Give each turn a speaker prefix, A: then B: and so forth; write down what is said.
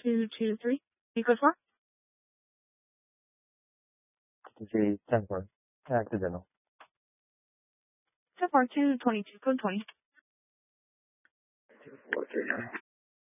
A: 223. You good for?
B: Say 10-4. Accidental.
A: 10-4, 222, code 20.